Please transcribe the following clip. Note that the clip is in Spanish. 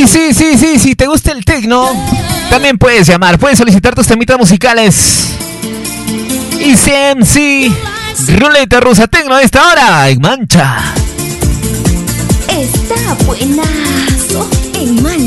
Sí, si te gusta el tecno, también puedes llamar, puedes solicitar tus temitas musicales. Y CMC, ruleta rusa tecno a esta hora en Mancha. Está buenazo en Mancha.